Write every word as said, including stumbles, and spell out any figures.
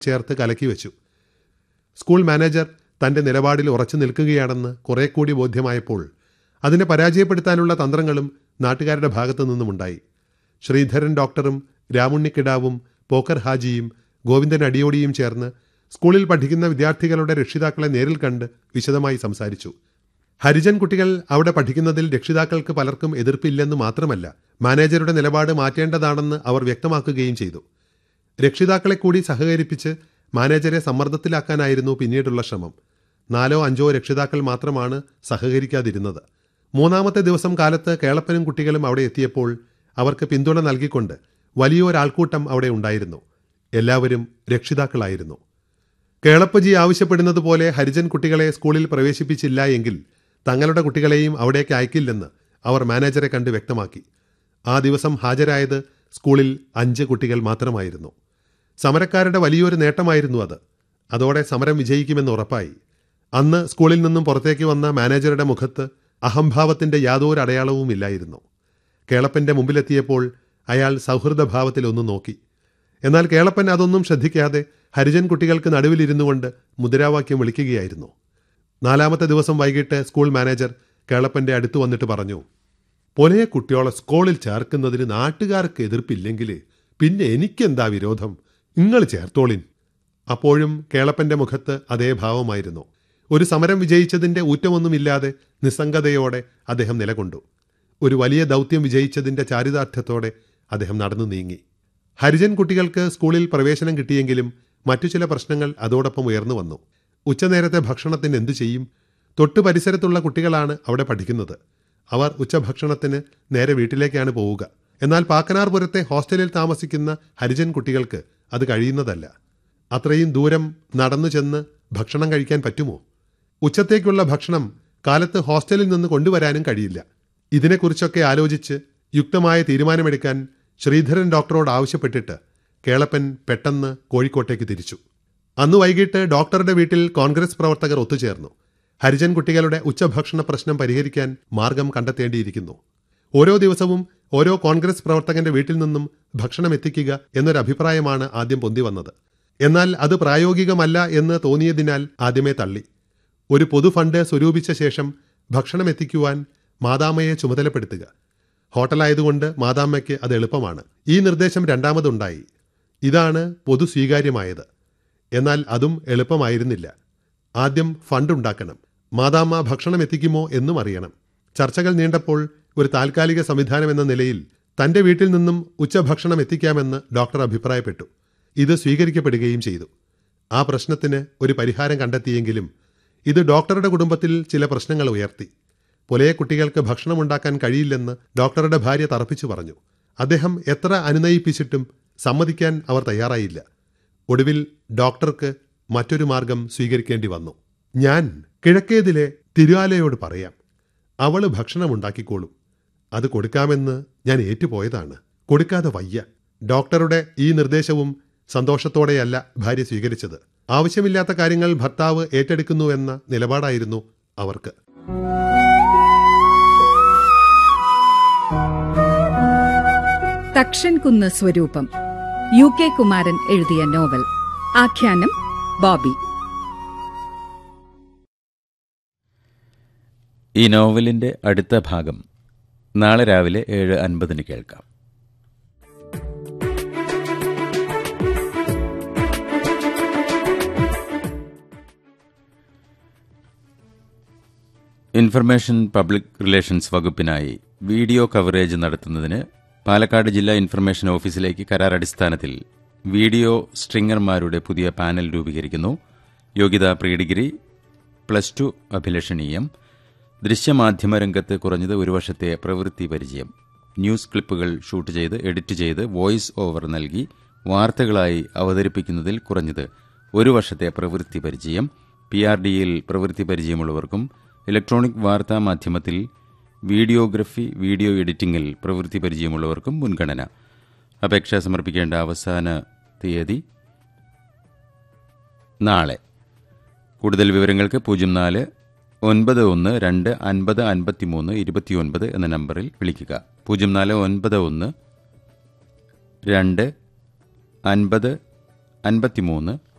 ചേർത്ത് കലക്കി വെച്ചു. സ്കൂൾ മാനേജർ തൻ്റെ നിലപാടിൽ ഉറച്ചു നിൽക്കുകയാണെന്ന് കുറെ കൂടി ബോധ്യമായപ്പോൾ അതിനെ പരാജയപ്പെടുത്താനുള്ള തന്ത്രങ്ങളും നാട്ടുകാരുടെ ഭാഗത്തു നിന്നുമുണ്ടായി. ശ്രീധരൻ ഡോക്ടറും രാമുണ്ണിക്കിടാവും പോക്കർ ഹാജിയും ഗോവിന്ദൻ അടിയോടിയും ചേർന്ന് സ്കൂളിൽ പഠിക്കുന്ന വിദ്യാർത്ഥികളുടെ രക്ഷിതാക്കളെ നേരിൽ കണ്ട് വിശദമായി സംസാരിച്ചു. ഹരിജൻ കുട്ടികൾ അവിടെ പഠിക്കുന്നതിൽ രക്ഷിതാക്കൾക്ക് പലർക്കും എതിർപ്പില്ലെന്ന് മാത്രമല്ല, മാനേജറുടെ നിലപാട് മാറ്റേണ്ടതാണെന്ന് അവർ വ്യക്തമാക്കുകയും ചെയ്തു. രക്ഷിതാക്കളെ കൂടി സഹകരിപ്പിച്ച് മാനേജരെ സമ്മർദ്ദത്തിലാക്കാനായിരുന്നു പിന്നീടുള്ള ശ്രമം. നാലോ അഞ്ചോ രക്ഷിതാക്കൾ മാത്രമാണ് സഹകരിക്കാതിരുന്നത്. മൂന്നാമത്തെ ദിവസം കാലത്ത് കേളപ്പനും കുട്ടികളും അവിടെ എത്തിയപ്പോൾ അവർക്ക് പിന്തുണ നൽകിക്കൊണ്ട് വലിയൊരാൾക്കൂട്ടം അവിടെ ഉണ്ടായിരുന്നു. എല്ലാവരും രക്ഷിതാക്കളായിരുന്നു. കേളപ്പജി ആവശ്യപ്പെടുന്നത് പോലെ ഹരിജൻ കുട്ടികളെ സ്കൂളിൽ പ്രവേശിപ്പിച്ചില്ല എങ്കിൽ തങ്ങളുടെ കുട്ടികളെയും അവിടേക്ക് അയക്കില്ലെന്ന് അവർ മാനേജറെ കണ്ട് വ്യക്തമാക്കി. ആ ദിവസം ഹാജരായത് സ്കൂളിൽ അഞ്ച് കുട്ടികൾ മാത്രമായിരുന്നു. സമരക്കാരുടെ വലിയൊരു നേട്ടമായിരുന്നു അത്. അതോടെ സമരം വിജയിക്കുമെന്ന് ഉറപ്പായി. അന്ന് സ്കൂളിൽ നിന്നും പുറത്തേക്ക് വന്ന മാനേജറുടെ മുഖത്ത് അഹംഭാവത്തിൻ്റെ യാതൊരു അടയാളവുമില്ലായിരുന്നു. കേളപ്പൻ്റെ മുമ്പിലെത്തിയപ്പോൾ അയാൾ സൗഹൃദഭാവത്തിലൊന്നു നോക്കി. എന്നാൽ കേളപ്പൻ അതൊന്നും ശ്രദ്ധിക്കാതെ ഹരിജൻ കുട്ടികൾക്ക് നടുവിലിരുന്നു കൊണ്ട് മുദ്രാവാക്യം വിളിക്കുകയായിരുന്നു. നാലാമത്തെ ദിവസം വൈകിട്ട് സ്കൂൾ മാനേജർ കേളപ്പൻ്റെ അടുത്ത് വന്നിട്ട് പറഞ്ഞു, "പൊലയെ കുട്ടിയോളെ സ്കൂളിൽ ചേർക്കുന്നതിന് നാട്ടുകാർക്ക് എതിർപ്പില്ലെങ്കിൽ പിന്നെ എനിക്കെന്താ വിരോധം? നിങ്ങൾ ചേർത്തോളിൻ." അപ്പോഴും കേളപ്പൻ്റെ മുഖത്ത് അതേ ഭാവമായിരുന്നു. ഒരു സമരം വിജയിച്ചതിൻ്റെ ഊറ്റമൊന്നുമില്ലാതെ നിസ്സംഗതയോടെ അദ്ദേഹം നിലകൊണ്ടു. ഒരു വലിയ ദൗത്യം വിജയിച്ചതിൻ്റെ ചാരിതാർത്ഥ്യത്തോടെ അദ്ദേഹം നടന്നു നീങ്ങി. ഹരിജൻ കുട്ടികൾക്ക് സ്കൂളിൽ പ്രവേശനം കിട്ടിയെങ്കിലും മറ്റു ചില പ്രശ്നങ്ങൾ അതോടൊപ്പം ഉയർന്നു വന്നു. ഉച്ചനേരത്തെ ഭക്ഷണത്തിന് എന്തു ചെയ്യും? തൊട്ടു പരിസരത്തുള്ള കുട്ടികളാണ് അവിടെ പഠിക്കുന്നത്. അവർ ഉച്ചഭക്ഷണത്തിന് നേരെ വീട്ടിലേക്കാണ് പോവുക. എന്നാൽ പാക്കനാർപുരത്തെ ഹോസ്റ്റലിൽ താമസിക്കുന്ന ഹരിജൻ കുട്ടികൾക്ക് അത് കഴിയുന്നതല്ല. അത്രയും ദൂരം നടന്നു ചെന്ന് ഭക്ഷണം കഴിക്കാൻ പറ്റുമോ? ഉച്ചത്തേക്കുള്ള ഭക്ഷണം കാലത്ത് ഹോസ്റ്റലിൽ നിന്ന് കൊണ്ടുവരാനും കഴിയില്ല. ഇതിനെക്കുറിച്ചൊക്കെ ആലോചിച്ച് യുക്തമായ തീരുമാനമെടുക്കാൻ ശ്രീധരൻ ഡോക്ടറോട് ആവശ്യപ്പെട്ടിട്ട് കേളപ്പൻ പെട്ടെന്ന് കോഴിക്കോട്ടേക്ക് തിരിച്ചു. അന്ന് വൈകിട്ട് ഡോക്ടറുടെ വീട്ടിൽ കോൺഗ്രസ് പ്രവർത്തകർ ഒത്തുചേർന്നു. ഹരിജൻ കുട്ടികളുടെ ഉച്ചഭക്ഷണ പ്രശ്നം പരിഹരിക്കാൻ മാർഗം കണ്ടെത്തേണ്ടിയിരിക്കുന്നു. ഓരോ ദിവസവും ഓരോ കോൺഗ്രസ് പ്രവർത്തകന്റെ വീട്ടിൽ നിന്നും ഭക്ഷണം എത്തിക്കുക എന്നൊരഭിപ്രായമാണ് ആദ്യം പൊന്തി വന്നത്. എന്നാൽ അത് പ്രായോഗികമല്ല എന്ന് തോന്നിയതിനാൽ ആദ്യമേ തള്ളി. ഒരു പൊതു ഫണ്ട് സ്വരൂപിച്ച ശേഷം ഭക്ഷണം എത്തിക്കുവാൻ മാതാമ്മയെ ചുമതലപ്പെടുത്തുക. ഹോട്ടലായതുകൊണ്ട് മാതാമ്മയ്ക്ക് അത് എളുപ്പമാണ്. ഈ നിർദ്ദേശം രണ്ടാമതുണ്ടായി. ഇതാണ് പൊതു സ്വീകാര്യമായത്. എന്നാൽ അതും എളുപ്പമായിരുന്നില്ല. ആദ്യം ഫണ്ട് ഉണ്ടാക്കണം. മാതാമ്മ ഭക്ഷണം എത്തിക്കുമോ എന്നും അറിയണം. ചർച്ചകൾ നീണ്ടപ്പോൾ ഒരു താൽക്കാലിക സംവിധാനം എന്ന നിലയിൽ തൻ്റെ വീട്ടിൽ നിന്നും ഉച്ചഭക്ഷണം എത്തിക്കാമെന്ന് ഡോക്ടർ അഭിപ്രായപ്പെട്ടു. ഇത് സ്വീകരിക്കപ്പെടുകയും ചെയ്തു. ആ പ്രശ്നത്തിന് ഒരു പരിഹാരം കണ്ടെത്തിയെങ്കിലും ഇത് ഡോക്ടറുടെ കുടുംബത്തിൽ ചില പ്രശ്നങ്ങൾ ഉയർത്തി. പൊലയെ കുട്ടികൾക്ക് ഭക്ഷണം ഉണ്ടാക്കാൻ കഴിയില്ലെന്ന് ഡോക്ടറുടെ ഭാര്യ തറപ്പിച്ചു പറഞ്ഞു. അദ്ദേഹം എത്ര അനുനയിപ്പിച്ചിട്ടും സമ്മതിക്കാൻ അവർ തയ്യാറായില്ല. ഒടുവിൽ ഡോക്ടർക്ക് മറ്റൊരു മാർഗം സ്വീകരിക്കേണ്ടി വന്നു. "ഞാൻ കിഴക്കേതിലെ തിരുവാലയോട് പറയാം. അവള് ഭക്ഷണം ഉണ്ടാക്കിക്കോളും. അത് കൊടുക്കാമെന്ന് ഞാൻ ഏറ്റുപോയതാണ്. കൊടുക്കാതെ വയ്യ." ഡോക്ടറുടെ ഈ നിർദ്ദേശവും സന്തോഷത്തോടെയല്ല ഭാര്യ സ്വീകരിച്ചത്. ആവശ്യമില്ലാത്ത കാര്യങ്ങൾ ഭർത്താവ് ഏറ്റെടുക്കുന്നുവെന്ന നിലപാടായിരുന്നു അവർക്ക്. തക്ഷൻകുന്ന് സ്വരൂപം, യു കെ കുമാരൻ എഴുതിയ നോവൽ. ആഖ്യാനം ബോബി. ഈ നോവലിന്റെ അടുത്ത ഭാഗം നാളെ രാവിലെ ഏഴ് അൻപതിന് കേൾക്കാം. Information public relations വകുപ്പിനായി video coverage നടത്തുന്നതിന് പാലക്കാട് ജില്ലാ ഇൻഫർമേഷൻ ഓഫീസിലേക്ക് കരാർ അടിസ്ഥാനത്തിൽ വീഡിയോ സ്ട്രിങ്ങർമാരുടെ പുതിയ പാനൽ രൂപീകരിക്കുന്നു. യോഗ്യത പ്രീ ഡിഗ്രി, പ്ലസ് ടു അഭിലഷണീയം. ദൃശ്യമാധ്യമ രംഗത്ത് കുറഞ്ഞത് ഒരു വർഷത്തെ പ്രവൃത്തി പരിചയം. ന്യൂസ് ക്ലിപ്പുകൾ ഷൂട്ട് ചെയ്ത് എഡിറ്റ് ചെയ്ത് വോയിസ് ഓവർ നൽകി വാർത്തകളായി അവതരിപ്പിക്കുന്നതിൽ കുറഞ്ഞത് ഒരു വർഷത്തെ പ്രവൃത്തി പരിചയം. പി ആർ ഡിയിൽ പ്രവൃത്തി പരിചയമുള്ളവർക്കും ഇലക്ട്രോണിക് വാർത്താ മാധ്യമത്തിൽ വീഡിയോഗ്രഫി, വീഡിയോ എഡിറ്റിംഗിൽ പ്രവൃത്തി പരിചയമുള്ളവർക്കും മുൻഗണന. അപേക്ഷ സമർപ്പിക്കേണ്ട അവസാന തീയതി നാളെ. കൂടുതൽ വിവരങ്ങൾക്ക് പൂജ്യം നാല് ഒൻപത് ഒന്ന് രണ്ട് അൻപത് അൻപത്തിമൂന്ന് ഇരുപത്തിയൊൻപത് എന്ന നമ്പറിൽ വിളിക്കുക. പൂജ്യം നാല് ഒൻപത് ഒന്ന് രണ്ട് അൻപത് അൻപത്തിമൂന്ന്